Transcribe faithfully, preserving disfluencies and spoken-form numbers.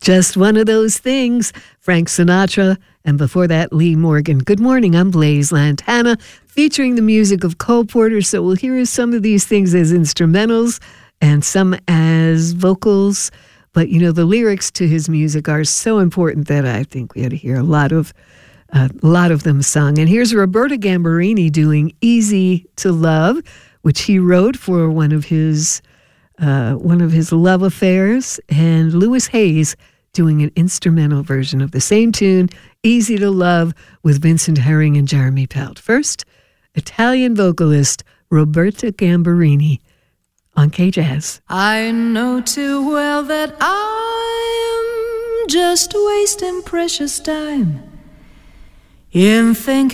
Just One of Those Things, Frank Sinatra, and before that, Lee Morgan. Good morning, I'm Blaise Lantana, featuring the music of Cole Porter. So we'll hear some of these things as instrumentals and some as vocals. But, you know, the lyrics to his music are so important that I think we had to hear a lot of uh, a lot of them sung. And here's Roberta Gambarini doing Easy to Love, which he wrote for one of his uh, one of his love affairs, and Louis Hayes doing an instrumental version of the same tune, Easy to Love, with Vincent Herring and Jeremy Pelt. First, Italian vocalist Roberta Gambarini on K-Jazz. I know too well that I am just wasting precious time in thinking